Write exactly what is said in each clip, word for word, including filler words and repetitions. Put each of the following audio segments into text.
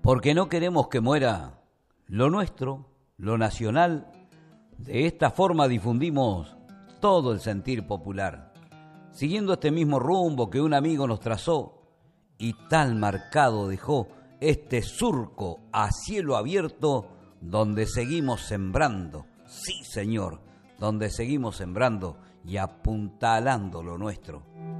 porque no queremos que muera lo nuestro, lo nacional. De esta forma difundimos todo el sentir popular, siguiendo este mismo rumbo que un amigo nos trazó, y tal marcado dejó este surco a cielo abierto donde seguimos sembrando, sí señor, donde seguimos sembrando y apuntalando lo nuestro.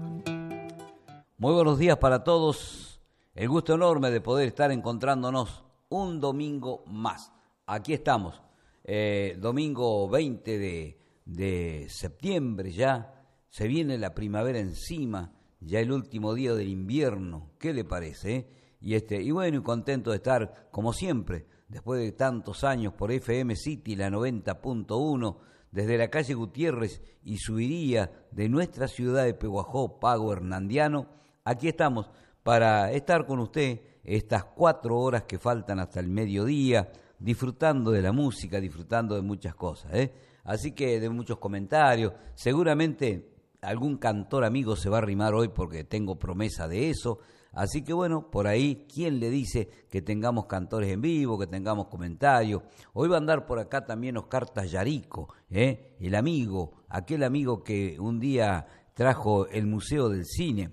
Muy buenos días para todos, el gusto enorme de poder estar encontrándonos un domingo más. Aquí estamos, eh, domingo veinte de, de septiembre ya, se viene la primavera encima, ya el último día del invierno, ¿qué le parece? Eh? Y, este, y bueno, y contento de estar, como siempre, después de tantos años por F M City, la noventa punto uno, desde la calle Gutiérrez y subiría de nuestra ciudad de Pehuajó, Pago Hernandiano. Aquí estamos para estar con usted estas cuatro horas que faltan hasta el mediodía, disfrutando de la música, disfrutando de muchas cosas, ¿eh? Así que de muchos comentarios, seguramente algún cantor amigo se va a arrimar hoy porque tengo promesa de eso. Así que bueno, por ahí, ¿quién le dice que tengamos cantores en vivo, que tengamos comentarios? Hoy va a andar por acá también Oscar Tallarico, ¿eh? El amigo, aquel amigo que un día trajo el Museo del Cine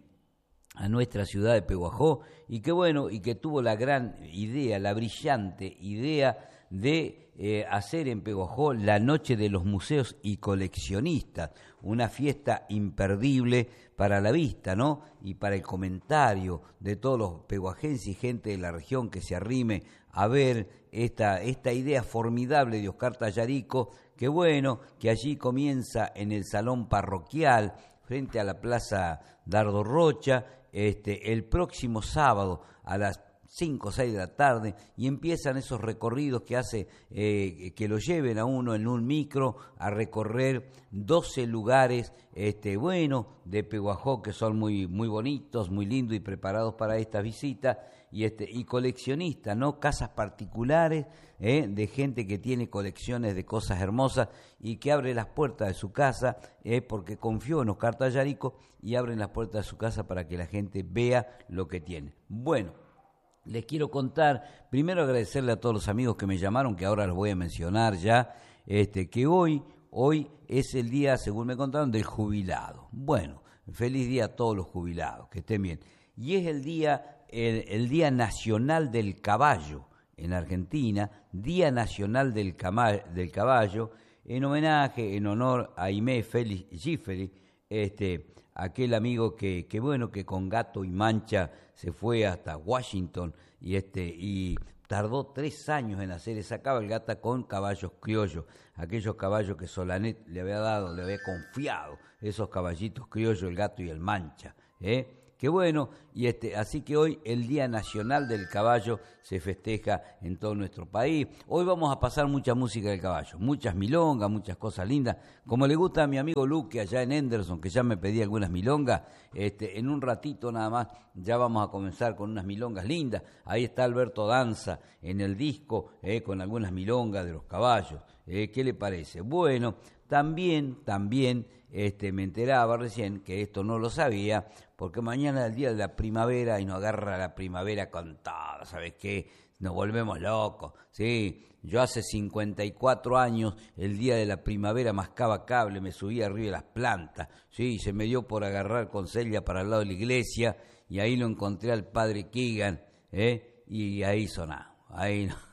a nuestra ciudad de Pehuajó y que bueno, y que tuvo la gran idea, la brillante idea de eh, hacer en Pehuajó la Noche de los Museos y Coleccionistas, una fiesta imperdible para la vista, ¿no? Y para el comentario de todos los pehuajenses y gente de la región que se arrime a ver esta, esta idea formidable de Oscar Tallarico, que bueno, que allí comienza en el salón parroquial, frente a la Plaza Dardo Rocha, este, el próximo sábado a las cinco o seis de la tarde, y empiezan esos recorridos que hace eh, que lo lleven a uno en un micro a recorrer doce lugares este, bueno, de Pehuajó, que son muy, muy bonitos, muy lindos y preparados para esta visita, y, este, y coleccionistas, ¿no? Casas particulares eh, de gente que tiene colecciones de cosas hermosas y que abre las puertas de su casa eh, porque confió en Oscar Tallarico y abren las puertas de su casa para que la gente vea lo que tiene. Bueno, les quiero contar, primero agradecerle a todos los amigos que me llamaron, que ahora los voy a mencionar ya, este, que hoy, hoy es el día, según me contaron, del jubilado. Bueno, feliz día a todos los jubilados, que estén bien. Y es el día, el, el Día Nacional del Caballo en Argentina, Día Nacional del, Cama, del Caballo, en homenaje, en honor a Aimé Félix Giferi, este, aquel amigo que, que bueno, que con gato y mancha se fue hasta Washington y este y tardó tres años en hacer esa cabalgata con caballos criollos, aquellos caballos que Solanet le había dado, le había confiado, esos caballitos criollos, el gato y el mancha, ¿eh? Qué bueno, y este, así que hoy el Día Nacional del Caballo se festeja en todo nuestro país. Hoy vamos a pasar mucha música del caballo, muchas milongas, muchas cosas lindas. Como le gusta a mi amigo Luque allá en Henderson, que ya me pedí algunas milongas, este, en un ratito nada más ya vamos a comenzar con unas milongas lindas. Ahí está Alberto Danza en el disco, eh, con algunas milongas de los caballos. Eh, ¿Qué le parece? Bueno, también, también este, me enteraba recién, que esto no lo sabía, porque mañana es el día de la primavera y nos agarra la primavera con todo, ¿sabes qué? Nos volvemos locos, ¿sí? Yo hace cincuenta y cuatro años, el día de la primavera, mascaba cable, me subía arriba de las plantas, ¿sí? Y se me dio por agarrar con Celia para el lado de la iglesia, y ahí lo encontré al padre Keegan, ¿eh? Y ahí sonaba, ahí no.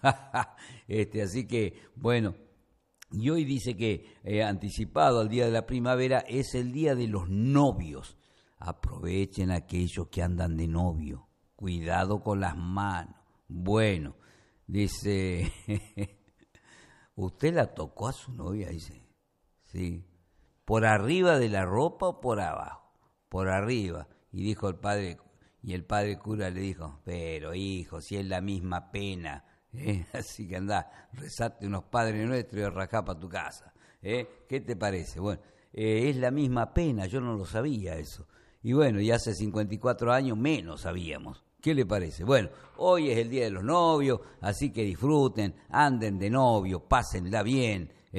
este, así que, bueno. Y hoy dice que, eh, anticipado al día de la primavera, es el día de los novios. Aprovechen aquellos que andan de novio. Cuidado con las manos. Bueno, dice, ¿usted la tocó a su novia? Dice, sí. ¿Por arriba de la ropa o por abajo? Por arriba. Y dijo el padre, y el padre cura le dijo, pero hijo, si es la misma pena. ¿Eh? Así que andá, rezate unos Padres Nuestros y rajá para tu casa. ¿Eh? ¿Qué te parece? Bueno, eh, es la misma pena, yo no lo sabía eso. Y bueno, y hace cincuenta y cuatro años menos sabíamos. ¿Qué le parece? Bueno, hoy es el Día de los Novios, así que disfruten, anden de novio, pásenla bien, ¿eh?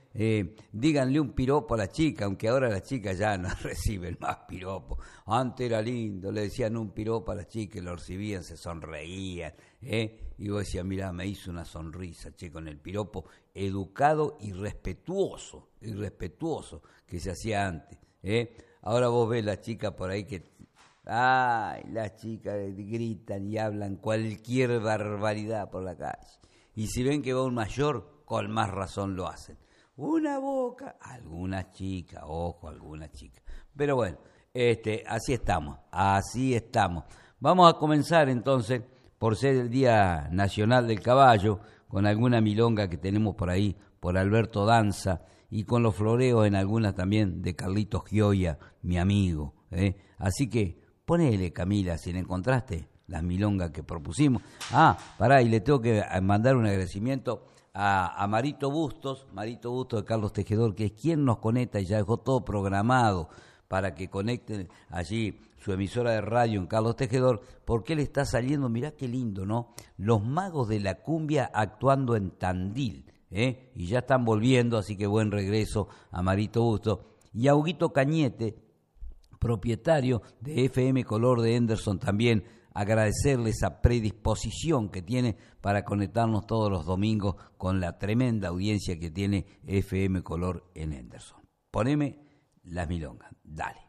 Eh, díganle un piropo a la chica, aunque ahora las chicas ya no reciben más piropos. Antes era lindo, le decían un piropo a las chicas, lo recibían, se sonreían, ¿eh? Y vos decías, mirá, me hizo una sonrisa, che, con el piropo educado y respetuoso, y respetuoso que se hacía antes, ¿eh? Ahora vos ves las chicas por ahí que, ay, las chicas gritan y hablan cualquier barbaridad por la calle. Y si ven que va un mayor, con más razón lo hacen. Una boca, algunas chicas, ojo, algunas chicas. Pero bueno, este, así estamos, así estamos. Vamos a comenzar entonces, por ser el Día Nacional del Caballo, con alguna milonga que tenemos por ahí, por Alberto Danza, y con los floreos en algunas también de Carlitos Gioia, mi amigo. ¿eh? Así que ponele, Camila, si le encontraste las milongas que propusimos. Ah, pará, y le tengo que mandar un agradecimiento a, a Marito Bustos, Marito Bustos de Carlos Tejedor, que es quien nos conecta y ya dejó todo programado para que conecten allí su emisora de radio en Carlos Tejedor, porque él está saliendo, mirá qué lindo, ¿no? Los Magos de la Cumbia actuando en Tandil, ¿eh? Y ya están volviendo, así que buen regreso a Marito Bustos. Y a Huguito Cañete, propietario de F M Color de Henderson, también agradecerle esa predisposición que tiene para conectarnos todos los domingos con la tremenda audiencia que tiene F M Color en Henderson. Poneme las milongas, dale.